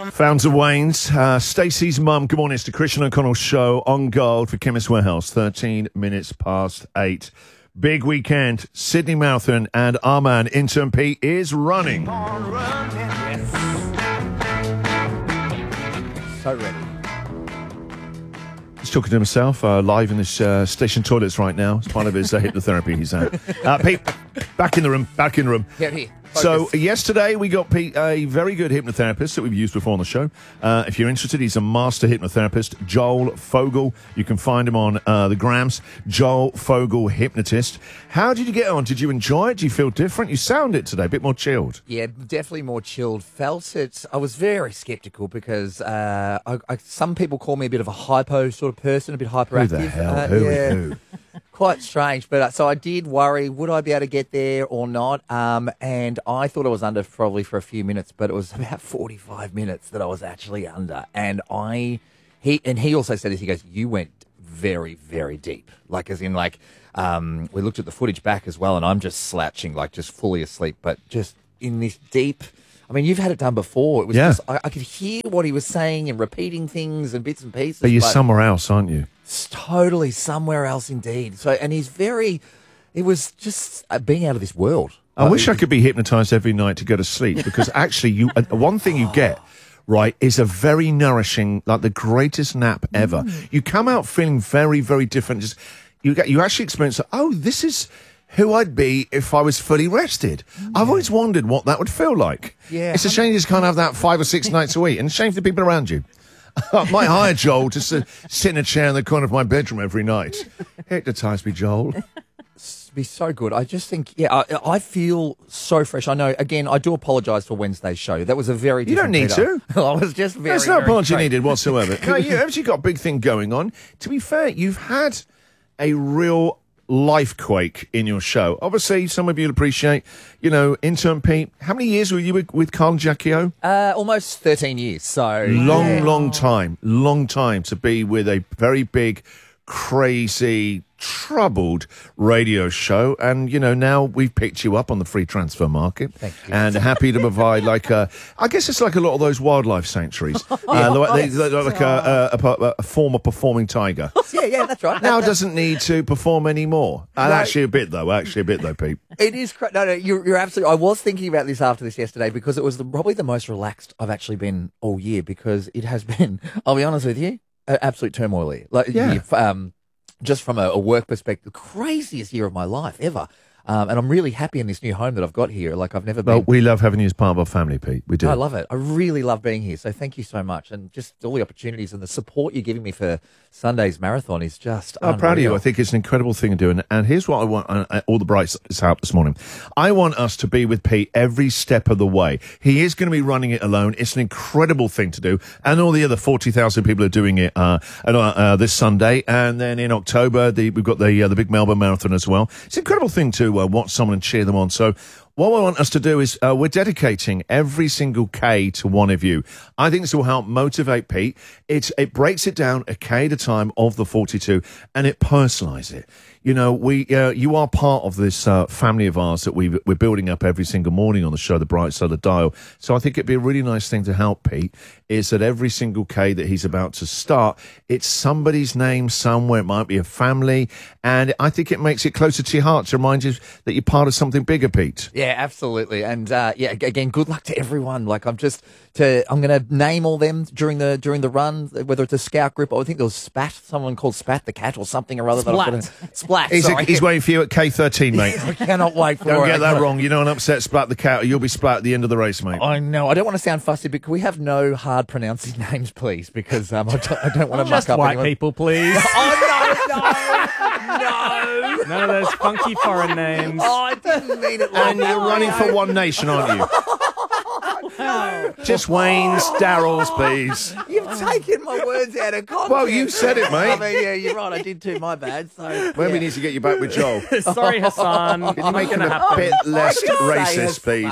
Founds of Wayne's, Stacey's mum. Good morning, it's the Christian O'Connell Show on Gold for Chemist Warehouse, 13 minutes past 8. Big weekend, Sydney Marathon, and our man, Intern Pete, is running. So ready. He's talking to himself live in this station toilets right now. It's part of his hypnotherapy he's had. Pete, back in the room. Yeah, here. So yesterday we got Pete, a very good hypnotherapist that we've used before on the show. If you're interested, he's a master hypnotherapist, Joel Fogel. You can find him on the grams, Joel Fogel Hypnotist. How did you get on? Did you enjoy it? Do you feel different? You sound it today, a bit more chilled. Yeah, definitely more chilled. Felt it. I was very sceptical because some people call me a bit of a hypo sort of person, a bit hyperactive. Who the hell? Who? Quite strange, but so I did worry, would I be able to get there or not? And I thought I was under probably for a few minutes, but it was about 45 minutes that I was actually under. And he also said this, he goes, you went very, very deep. Like, as in, like, we looked at the footage back as well, and I'm just slouching, like, just fully asleep, but just in this deep... I mean, you've had it done before. It was just, I could hear what he was saying and repeating things and bits and pieces. But you're somewhere else, aren't you? It's totally somewhere else indeed. So, and it was just being out of this world. I wish I could be hypnotized every night to go to sleep, because actually one thing you get, right, is a very nourishing, like the greatest nap ever. You come out feeling very, very different. You actually experience, this is who I'd be if I was fully rested. I've always wondered what that would feel like. Yeah. It's a shame you just can't have that 5 or 6 nights a week, and a shame for the people around you. I might hire Joel to sit in a chair in the corner of my bedroom every night. Hypnotise me, Joel. It'd be so good. I just think, I feel so fresh. I know, again, I do apologise for Wednesday's show. That was a very different... You don't need to. I was just very... There's no apology straight. needed whatsoever. No, you've actually got a big thing going on. To be fair, you've had a real life quake in your show. Obviously, some of you appreciate, Intern Pete. How many years were you with Carl and Jackie O? Almost 13 years, so... Long time to be with a very big, crazy, troubled radio show, and now we've picked you up on the free transfer market. Thank you. And happy to provide I guess it's like a lot of those wildlife sanctuaries, like a former performing tiger. Yeah, that's right. Now doesn't need to perform anymore. And actually a bit though, Pete. It is no, you're absolutely. I was thinking about this after this yesterday, because it was probably the most relaxed I've actually been all year, because it has been, I'll be honest with you, an absolute turmoil here. Just from a work perspective, the craziest year of my life ever. And I'm really happy in this new home that I've got here. Like, I've never been... Well, we love having you as part of our family, Pete. We do. I love it. I really love being here. So thank you so much. And just all the opportunities and the support you're giving me for Sunday's marathon is just I'm proud of you. I think it's an incredible thing to do. And here's what I want, all the brights out this morning. I want us to be with Pete every step of the way. He is going to be running it alone. It's an incredible thing to do. And all the other 40,000 people are doing it this Sunday. And then in October, we've got the big Melbourne Marathon as well. It's an incredible thing to watch someone and cheer them on. So what I want us to do is we're dedicating every single K to one of you. I think this will help motivate Pete. It breaks it down a K at a time of the 42, and it personalises it. You are part of this family of ours that we're building up every single morning on the show, The Bright Side of the Dial. So I think it'd be a really nice thing to help Pete, is that every single K that he's about to start, it's somebody's name somewhere. It might be a family, and I think it makes it closer to your heart to remind you that you're part of something bigger, Pete. Yeah, absolutely. And again, good luck to everyone. Like, I'm going to name all them during the run, whether it's a scout group, or I think there was Spat, someone called Spat the cat or something or other. Splat. He's waiting for you at K13, mate. I cannot wait for it. Don't get that wrong. You know, an upset Splat the cat, or you'll be Splat at the end of the race, mate. I know. I don't want to sound fussy, but can we have no hard pronouncing names, please? Because I don't want to muck up white anyone. people, please. No. None of those funky foreign names. Oh, I didn't mean it like And that. you're running for One Nation, aren't you? Just Wayne's, Daryl's, please. You've taken my words out of context. Well, you said it, mate. I mean, yeah, you're right. I did too. My bad. So Maybe we need to get you back with Joel. Sorry, Hassan. Can you make him gonna a happen. bit less racist, please?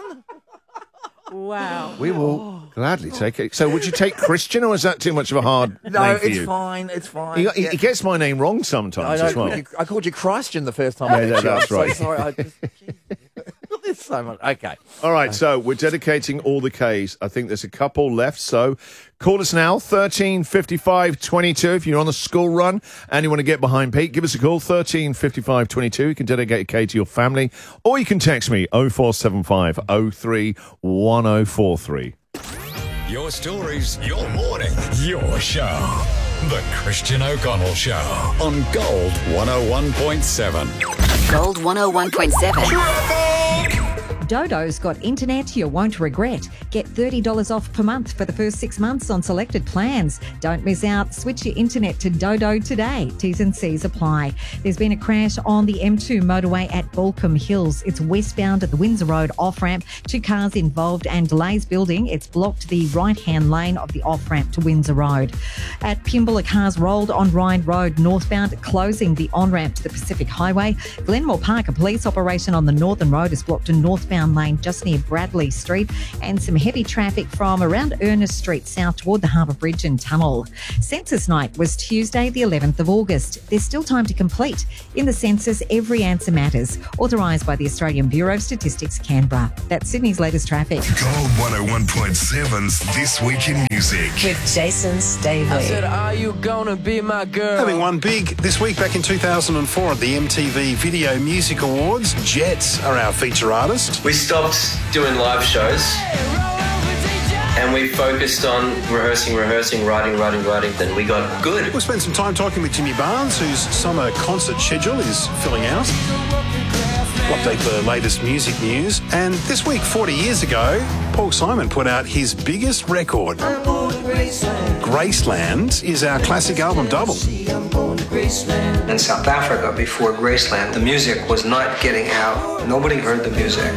Wow. We will gladly take it. So would you take Christian, or is that too much of a hard No, name for it's you? fine. It's fine. He gets my name wrong sometimes as well. I called you Christian the first time. Yeah, that's right. So sorry. So much. Okay. All right, so we're dedicating all the Ks. I think there's a couple left, so call us now, 13 55 22. If you're on the school run and you want to get behind Pete, give us a call, 13 55 22. You can dedicate a K to your family, or you can text me, 0475 03 1043. Your stories, your morning, your show. The Christian O'Connell Show on Gold 101.7. Gold 101.7. Dodo's got internet you won't regret. Get $30 off per month for the first 6 months on selected plans. Don't miss out. Switch your internet to Dodo today. T's and C's apply. There's been a crash on the M2 motorway at Balcombe Hills. It's westbound at the Windsor Road off-ramp. 2 cars involved and delays building. It's blocked the right-hand lane of the off-ramp to Windsor Road. At Pymble, cars rolled on Ryan Road northbound, closing the on-ramp to the Pacific Highway. Glenmore Park, a police operation on the Northern Road, is blocked a northbound lane just near Bradley Street, and some heavy traffic from around Ernest Street south toward the Harbour Bridge and Tunnel. Census night was Tuesday the 11th of August. There's still time to complete. In the census, every answer matters. Authorised by the Australian Bureau of Statistics, Canberra. That's Sydney's latest traffic. Gold 101.7's This Week in Music. With Jason Stavely. I said, are you gonna be my girl? Having won big this week back in 2004 at the MTV Video Music Awards, Jets are our feature artist. We stopped doing live shows and we focused on rehearsing, writing. Then we got good. We'll spend some time talking with Jimmy Barnes, whose summer concert schedule is filling out. We'll update the latest music news. And this week, 40 years ago, Paul Simon put out his biggest record. Graceland is our classic album double. In South Africa, before Graceland, the music was not getting out. Nobody heard the music.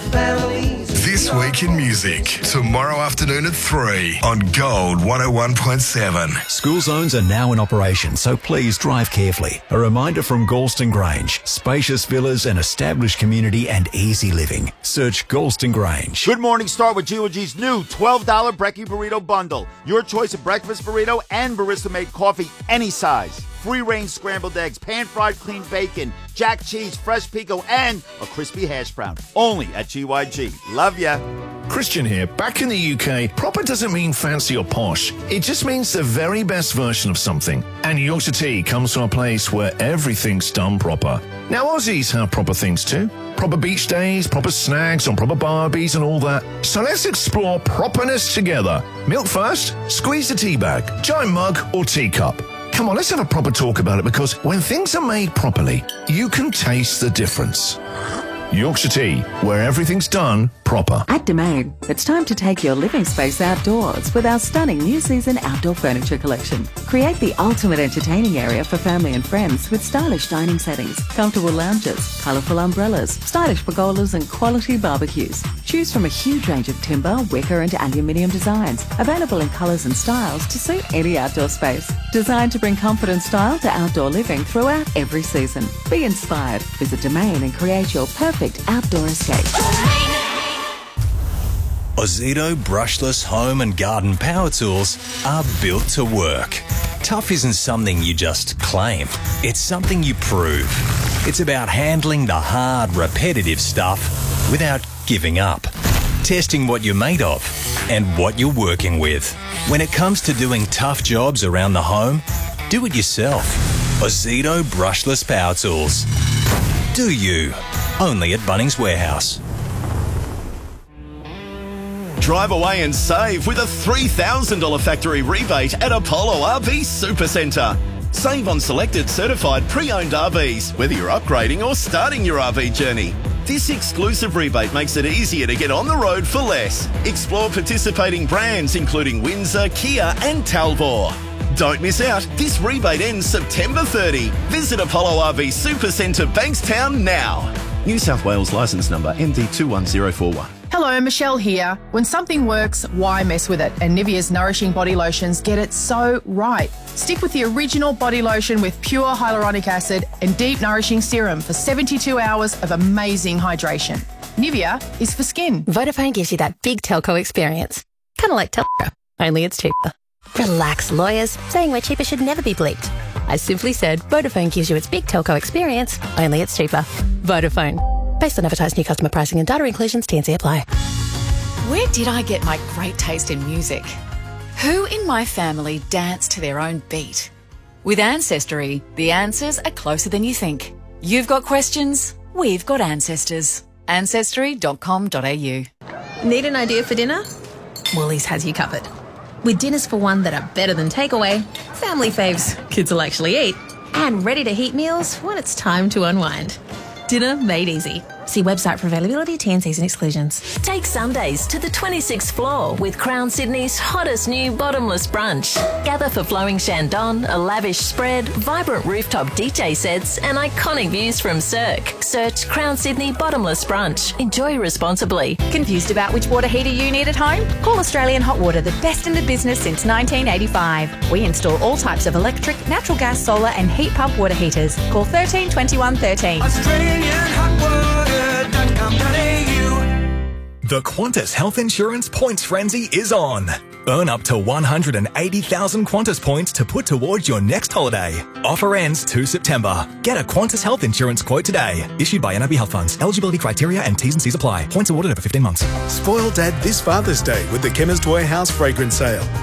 This Week in Music, tomorrow afternoon at 3 on Gold 101.7. School zones are now in operation, so please drive carefully. A reminder from Galston Grange. Spacious villas, an established community and easy living. Search Galston Grange. Good morning, start with G.O.G's new $12 Brekkie Burrito Bundle. Your choice of breakfast burrito and barista-made coffee, any size. Free-range scrambled eggs, pan-fried clean bacon, jack cheese, fresh pico, and a crispy hash brown. Only at GYG. Love ya. Christian here. Back in the UK, proper doesn't mean fancy or posh. It just means the very best version of something. And Yorkshire Tea comes from a place where everything's done proper. Now, Aussies have proper things too. Proper beach days, proper snags on proper barbies and all that. So let's explore properness together. Milk first, squeeze the tea bag, giant mug or teacup. Come on, let's have a proper talk about it, because when things are made properly, you can taste the difference. Yorkshire Tea, where everything's done proper. At Domain, it's time to take your living space outdoors with our stunning new season outdoor furniture collection. Create the ultimate entertaining area for family and friends with stylish dining settings, comfortable lounges, colourful umbrellas, stylish pergolas and quality barbecues. Choose from a huge range of timber, wicker and aluminium designs, available in colours and styles to suit any outdoor space. Designed to bring comfort and style to outdoor living throughout every season. Be inspired. Visit Domain and create your perfect outdoor escape. Ozito brushless home and garden power tools are built to work. Tough isn't something you just claim. It's something you prove. It's about handling the hard, repetitive stuff without giving up. Testing what you're made of and what you're working with. When it comes to doing tough jobs around the home, do it yourself. Ozito brushless power tools. Do you? Only at Bunnings Warehouse. Drive away and save with a $3,000 factory rebate at Apollo RV Supercentre. Save on selected certified pre-owned RVs, whether you're upgrading or starting your RV journey. This exclusive rebate makes it easier to get on the road for less. Explore participating brands including Windsor, Kia and Talbot. Don't miss out. This rebate ends September 30. Visit Apollo RV Supercentre Bankstown now. New South Wales licence number MD21041. Hello, Michelle here. When something works, why mess with it? And Nivea's Nourishing Body Lotions get it so right. Stick with the original body lotion with pure hyaluronic acid and deep nourishing serum for 72 hours of amazing hydration. Nivea is for skin. Vodafone gives you that big telco experience. Kind of like telco, only it's cheaper. Relax, lawyers. Saying we're cheaper should never be bleeped. I simply said Vodafone gives you its big telco experience, only it's cheaper. Vodafone. Based on advertised new customer pricing and data inclusions, T&C apply. Where did I get my great taste in music? Who in my family dance to their own beat? With Ancestry, the answers are closer than you think. You've got questions, we've got ancestors. Ancestry.com.au. Need an idea for dinner? Woolies has you covered. With dinners for one that are better than takeaway, family faves kids will actually eat, and ready-to-heat meals when it's time to unwind. Dinner made easy. See website for availability, T&Cs and exclusions. Take Sundays to the 26th floor with Crown Sydney's hottest new bottomless brunch. Gather for flowing Shandong, a lavish spread, vibrant rooftop DJ sets and iconic views from Cirque. Search Crown Sydney Bottomless Brunch. Enjoy responsibly. Confused about which water heater you need at home? Call Australian Hot Water, the best in the business since 1985. We install all types of electric, natural gas, solar and heat pump water heaters. Call 13 21 13. The Qantas Health Insurance Points Frenzy is on. Earn up to 180,000 Qantas points to put towards your next holiday. Offer ends 2 September. Get a Qantas Health Insurance quote today. Issued by NAB Health Funds. Eligibility criteria and T's and C's apply. Points awarded over 15 months. Spoil Dad this Father's Day with the Chemist Warehouse fragrance sale.